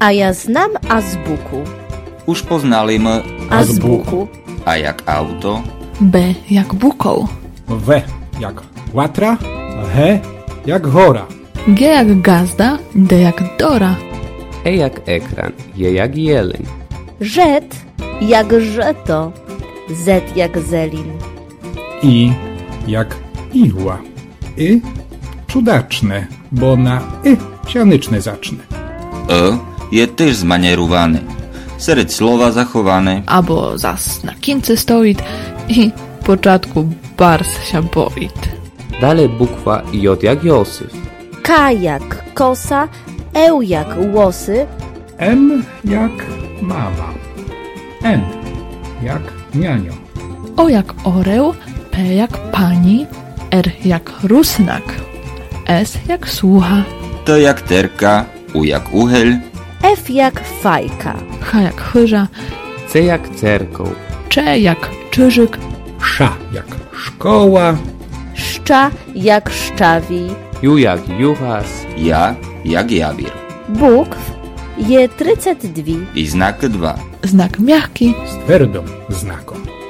A ja znam azbuku. Už poznali m Azbuku. A jak auto? B jak bukoł. W jak łatra, H jak hora. G jak gazda, D jak dora. E jak ekran, J jak jeleń. Rzet jak żeto. Z jak zelin. I jak igła. Cudaczne, bo na sianyczne zacznę. Je też zmanierowany. Серед słowa zachowane. Albo zas na kince stoit i początku bars się boit. Dalej bukwa J jak Józef. K jak kosa. Jak łosy. M jak mama. N jak nianio. O jak oreł, P jak pani, R jak rusnak, S jak słucha, T jak terka. U jak uchyl. F jak fajka. H jak chyża, C jak cerkoł. Cze jak czyżyk, Sz jak szkoła. Szcza jak szczawi. Ju jak juchas. Ja jak jawir. Bukw je 32. I znak 2. znak miachki, Z twardą znaką.